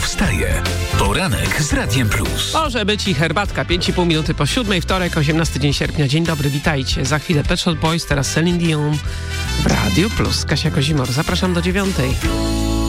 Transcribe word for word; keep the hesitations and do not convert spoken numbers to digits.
wstaje. Poranek z Radiem Plus. Może być i herbatka. pięć i pół minuty po siódmej, wtorek, osiemnasty dzień sierpnia. Dzień dobry, witajcie. Za chwilę Pet Shop Boys, teraz Celine Dion w Radiu Plus. Kasia Kozimor, zapraszam do dziewiątej.